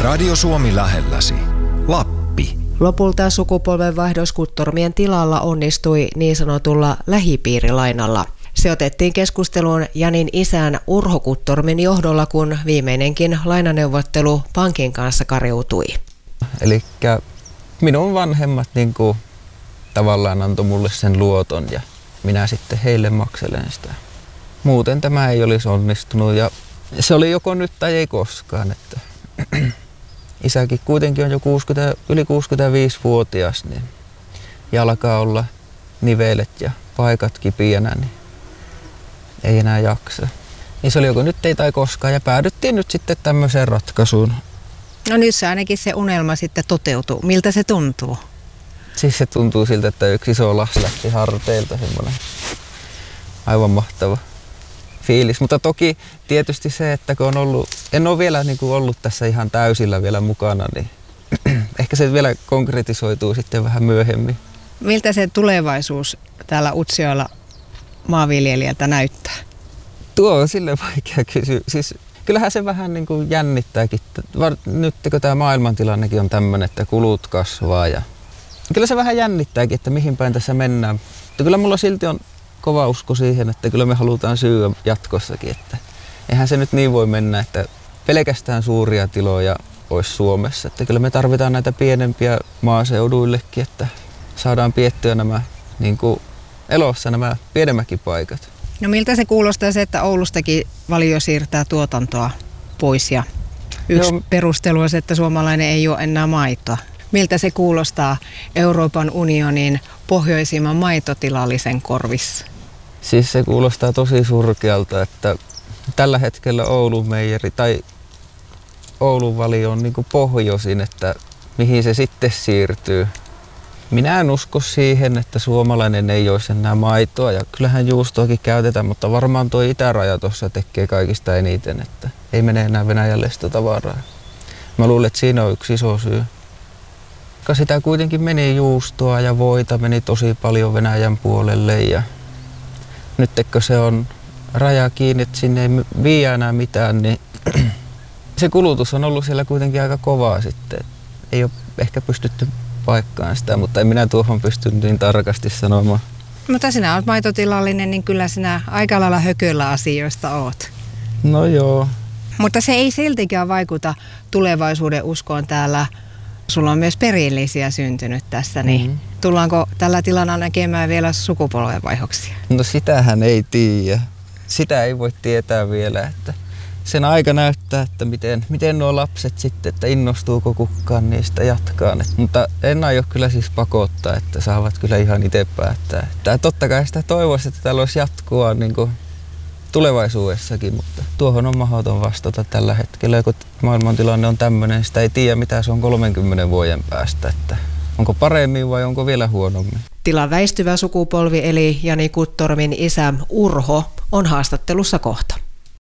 Radio Suomi lähelläsi. Lappi. Lopulta sukupolvenvaihdos Guttormien tilalla onnistui niin sanotulla lähipiirilainalla. Se otettiin keskusteluun Janin isän Urho Guttormin johdolla, kun viimeinenkin lainaneuvottelu pankin kanssa kariutui. Eli minun vanhemmat tavallaan antoi mulle sen luoton ja minä sitten heille makselen sitä. Muuten tämä ei olisi onnistunut ja se oli joko nyt tai ei koskaan. Että isäkin kuitenkin on jo yli 65-vuotias niin, ja alkaa olla nivelet ja paikat kipiänä, niin ei enää jaksa. Niin se oli joko nyt ei tai koskaan ja päädyttiin nyt sitten tämmöiseen ratkaisuun. No nyt se ainakin se unelma sitten toteutuu. Miltä se tuntuu? Siis se tuntuu siltä, että yksi iso lassi lähti harteilta, semmoinen aivan mahtava fiilis. Mutta toki tietysti se, että kun en ole vielä ollut tässä ihan täysillä vielä mukana, niin ehkä se vielä konkretisoituu sitten vähän myöhemmin. Miltä se tulevaisuus täällä Utsjoella maanviljelijältä näyttää? Tuo on sille vaikea kysyä. Siis kyllähän se vähän jännittääkin. Nyt kun tämä maailmantilannekin on tämmöinen, että kulut kasvaa ja kyllä se vähän jännittääkin, että mihin päin tässä mennään. Mutta kyllä mulla silti on kova usko siihen, että kyllä me halutaan syödä jatkossakin. Että eihän se nyt niin voi mennä, että pelkästään suuria tiloja olisi Suomessa. Että kyllä me tarvitaan näitä pienempiä maaseuduillekin, että saadaan piettyä nämä elossa nämä pienemmäkin paikat. No miltä se kuulostaa se, että Oulustakin Valio siirtää tuotantoa pois ja yksi perustelu on se, että suomalainen ei ole enää maitoa. Miltä se kuulostaa Euroopan unionin pohjoisimman maitotilallisen korvissa? Siis se kuulostaa tosi surkealta, että tällä hetkellä Oulun meijeri tai Oulun Valio on pohjoisin, että mihin se sitten siirtyy. Minä en usko siihen, että suomalainen ei olisi enää maitoa ja kyllähän juustoakin käytetään, mutta varmaan tuo itäraja tuossa tekee kaikista eniten, että ei mene enää Venäjälle sitä tavaraa. Mä luulen, että siinä on yksi iso syy. Koska sitä kuitenkin meni juustoa ja voita meni tosi paljon Venäjän puolelle ja nyt kun se on raja kiinni, että sinne ei vie enää mitään, niin se kulutus on ollut siellä kuitenkin aika kovaa sitten. Ei ole ehkä pystytty paikkaan sitä, mutta en minä tuohon pysty niin tarkasti sanomaan. Mutta sinä olet maitotilallinen, niin kyllä sinä aika lailla hököllä asioista oot. No joo. Mutta se ei siltikään vaikuta tulevaisuuden uskoon täällä. Sulla on myös perillisiä syntynyt tässä, niin tullaanko tällä tilalla näkemään vielä sukupolvenvaihdoksia? No sitähän ei tiedä. Sitä ei voi tietää vielä, että sen aika näyttää, että miten nuo lapset sitten, että innostuuko kukaan niistä jatkaa. Mutta en aio kyllä siis pakottaa, että saavat kyllä ihan itse päättää. Että totta kai sitä toivoisi, että täällä olisi jatkoa tulevaisuudessakin, mutta tuohon on mahdoton vastata tällä hetkellä. Kun maailmantilanne on tämmöinen, sitä ei tiedä mitä se on 30 vuoden päästä. Että onko paremmin vai onko vielä huonommin? Tilan väistyvä sukupolvi eli Jani Guttormin isä Urho on haastattelussa kohta.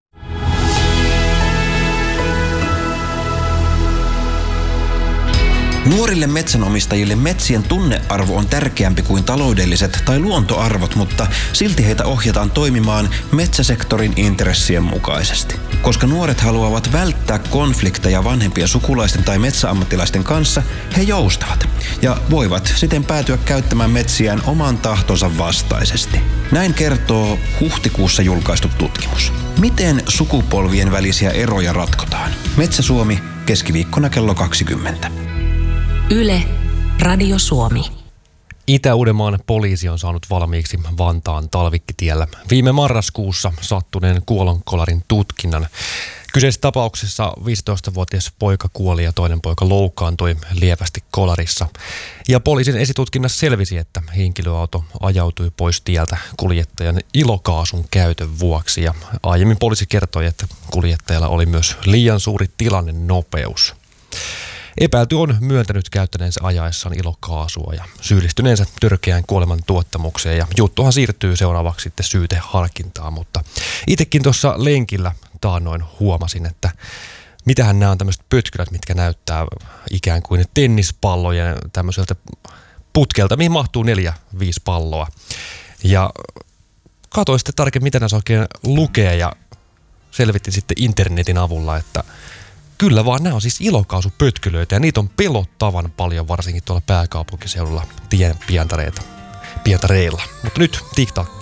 Nuorille metsänomistajille metsien tunnearvo on tärkeämpi kuin taloudelliset tai luontoarvot, mutta silti heitä ohjataan toimimaan metsäsektorin intressien mukaisesti. Koska nuoret haluavat välttää konflikteja vanhempien sukulaisten tai metsäammattilaisten kanssa, he joustavat ja voivat siten päätyä käyttämään metsiään oman tahtonsa vastaisesti. Näin kertoo huhtikuussa julkaistu tutkimus. Miten sukupolvien välisiä eroja ratkotaan? Metsä Suomi, keskiviikkona kello 20. Yle, Radio Suomi. Itä-Uudenmaan poliisi on saanut valmiiksi Vantaan Talvikkitiellä viime marraskuussa sattuneen kuolonkolarin tutkinnan. Kyseisessä tapauksessa 15-vuotias poika kuoli ja toinen poika loukkaantui lievästi kolarissa. Ja poliisin esitutkinnassa selvisi, että henkilöauto ajautui pois tieltä kuljettajan ilokaasun käytön vuoksi. Ja aiemmin poliisi kertoi, että kuljettajalla oli myös liian suuri tilannenopeus. Epäilty on myöntänyt käyttäneensä ajaessaan ilokaasua ja syyllistyneensä törkeään kuoleman tuottamukseen. Ja juttuhan siirtyy seuraavaksi sitten syyteharkintaan, mutta itsekin tuossa lenkillä taannoin huomasin, että mitähän nämä on tämmöiset pötkylät, mitkä näyttää ikään kuin tennispallojen tämmöiseltä putkelta, mihin mahtuu 4-5 palloa. Ja katsoin sitten tarkemmin, mitä näissä oikein lukee ja selvitin sitten internetin avulla, että Kyllä vaan, nämä on siis ilokaasupötkylöitä ja niitä on pelottavan paljon varsinkin tuolla pääkaupunkiseudulla tien pientareilla. Mutta nyt TikTok.